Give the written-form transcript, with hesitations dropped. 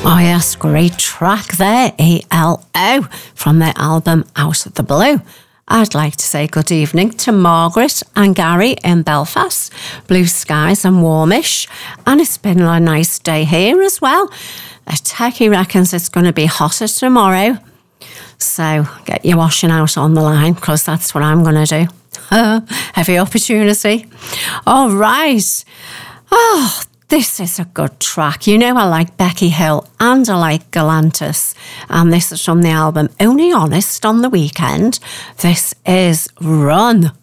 Oh yes, great track there, ELO, from their album Out of the Blue. I'd like to say good evening to Margaret and Gary in Belfast. Blue skies and warmish, and it's been a nice day here as well. Techie reckons it's going to be hotter tomorrow, so get your washing out on the line, because that's what I'm going to do. Heavy opportunity. All right. Oh, this is a good track. You know I like Becky Hill and I like Galantis. And this is from the album Only Honest on the Weekend. This is Run.